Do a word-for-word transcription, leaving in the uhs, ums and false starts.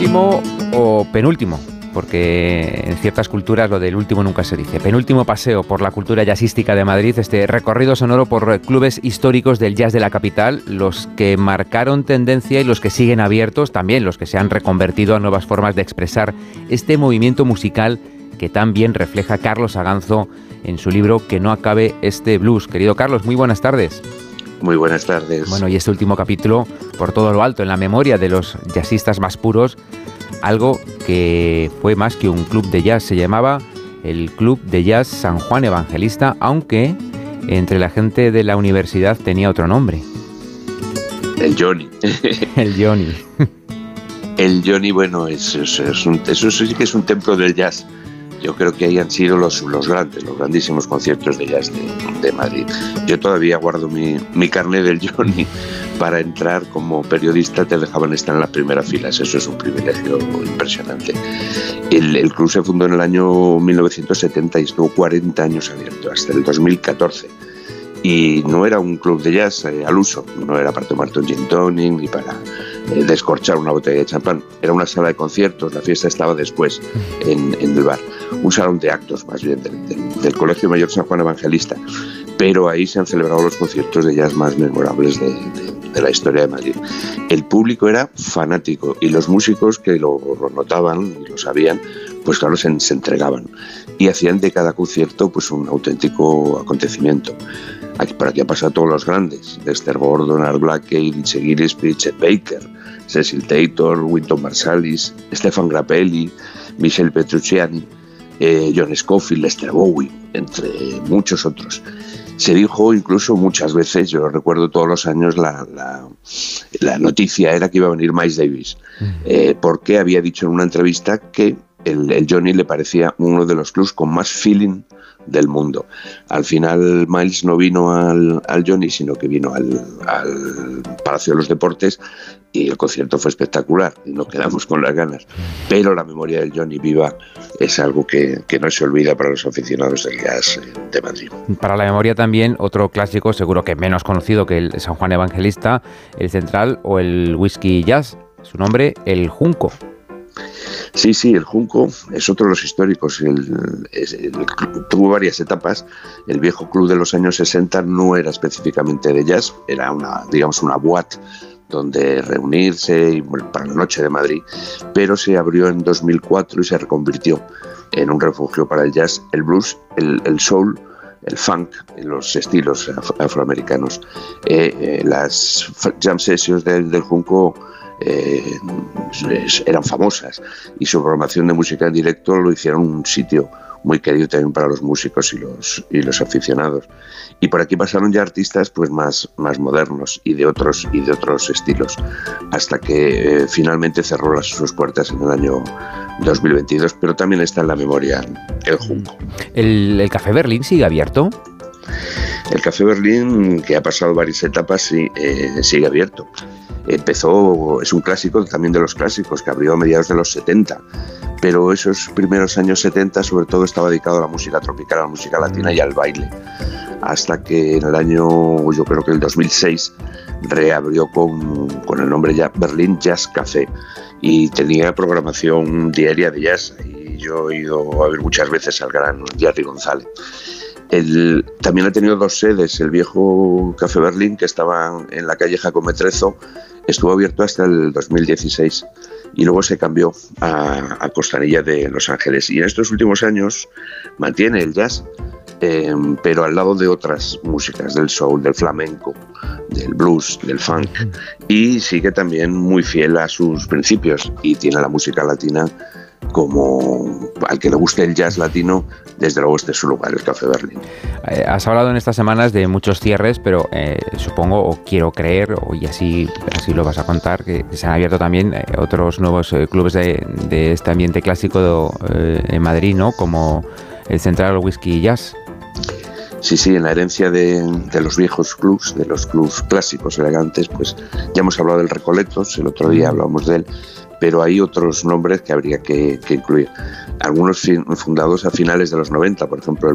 último o penúltimo, porque en ciertas culturas lo del último nunca se dice. Penúltimo paseo por la cultura jazzística de Madrid, este recorrido sonoro por clubes históricos del jazz de la capital, los que marcaron tendencia y los que siguen abiertos, también los que se han reconvertido a nuevas formas de expresar este movimiento musical que tan bien refleja Carlos Aganzo en su libro Que no acabe este blues. Querido Carlos, muy buenas tardes. Muy buenas tardes. Bueno, y este último capítulo, por todo lo alto, en la memoria de los jazzistas más puros, algo que fue más que un club de jazz, se llamaba el Club de Jazz San Juan Evangelista, aunque entre la gente de la universidad tenía otro nombre. El Johnny. El Johnny. El Johnny, bueno, es, es, es un, eso sí que es un templo del jazz. Yo creo que ahí han sido los, los grandes, los grandísimos conciertos de jazz de, de Madrid. Yo todavía guardo mi, mi carnet del Johnny. Para entrar como periodista te dejaban estar en las primeras filas, eso es un privilegio impresionante. El, el club se fundó en el año mil novecientos setenta y estuvo cuarenta años abierto, hasta el dos mil catorce. Y no era un club de jazz eh, al uso, no era para tomarte un gin tonic ni para eh, descorchar una botella de champán. Era una sala de conciertos, la fiesta estaba después en, en el bar. Un salón de actos más bien del, del, del Colegio Mayor San Juan Evangelista. Pero ahí se han celebrado los conciertos de jazz más memorables de, de, de la historia de Madrid. El público era fanático y los músicos que lo, lo notaban y lo sabían, pues claro, se, se entregaban y hacían de cada concierto pues un auténtico acontecimiento. Aquí, por aquí han pasado todos los grandes: Dexter Gordon, Art Blakey, Dizzy Gillespie, Chet Baker, Cecil Taylor, Wynton Marsalis, Stefan Grappelli, Michel Petrucciani, eh, John Scofield, Lester Bowie, entre muchos otros. Se dijo incluso muchas veces, yo recuerdo todos los años, la, la, la noticia era que iba a venir Miles Davis, eh, porque había dicho en una entrevista que el, el Johnny le parecía uno de los clubs con más feeling del mundo. Al final Miles no vino al, al Johnny, sino que vino al, al Palacio de los Deportes y el concierto fue espectacular y nos quedamos con las ganas. Pero la memoria del Johnny viva es algo que, que no se olvida para los aficionados del jazz de Madrid. Para la memoria también, otro clásico seguro que menos conocido que el San Juan Evangelista, el Central o el Whisky Jazz, su nombre, el Junco. Sí, sí, el Junco es otro de los históricos. El, el, el, tuvo varias etapas. El viejo club de los años sesenta no era específicamente de jazz, era una, digamos, una boate donde reunirse y, bueno, para la noche de Madrid, pero se abrió en dos mil cuatro y se reconvirtió en un refugio para el jazz, el blues, el, el soul, el funk, los estilos afro- afroamericanos. Eh, eh, las jam sessions del, del Junco Eh, eran famosas y su programación de música en directo lo hicieron un sitio muy querido también para los músicos y los, y los aficionados. Y por aquí pasaron ya artistas pues más, más modernos y de otros y de otros estilos, hasta que eh, finalmente cerró las, sus puertas en el año dos mil veintidós, pero también está en la memoria el Junco. ¿El, el Café Berlín sigue abierto? El Café Berlín, que ha pasado varias etapas, sí, eh, sigue abierto. Empezó, es un clásico también de los clásicos, que abrió a mediados de los setenta, pero esos primeros años setenta sobre todo estaba dedicado a la música tropical, a la música latina y al baile, hasta que en el año, yo creo que el dos mil seis, reabrió con, con el nombre ya Berlín Jazz Café y tenía programación diaria de jazz y yo he ido a ver muchas veces al gran Jerry González. El, también ha tenido dos sedes. El viejo Café Berlín, que estaba en la calle Jacome Trezo, estuvo abierto hasta el dos mil dieciséis y luego se cambió a, a Costanilla de Los Ángeles. Y en estos últimos años mantiene el jazz, eh, pero al lado de otras músicas, del soul, del flamenco, del blues, del funk, y sigue también muy fiel a sus principios y tiene la música latina como al que le guste el jazz latino, desde luego este es su lugar, el Café Berlín. Eh, has hablado en estas semanas de muchos cierres, pero eh, supongo, o quiero creer, o y así, así lo vas a contar, que se han abierto también eh, otros nuevos eh, clubes de, de este ambiente clásico eh, en Madrid, ¿no? Como el Central Whisky Jazz. Sí, sí, en la herencia de, de los viejos clubs, de los clubs clásicos elegantes, pues ya hemos hablado del Recoletos, el otro día hablábamos de él, pero hay otros nombres que habría que, que incluir. Algunos fundados a finales de los noventa, por ejemplo,